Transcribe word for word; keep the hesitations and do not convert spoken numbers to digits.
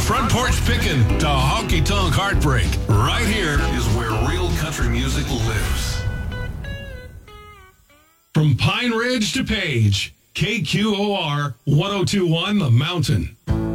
front porch pickin' to honky tonk heartbreak. Right here is where real country music lives. From Pine Ridge to Page, K Q O R ten twenty-one The Mountain.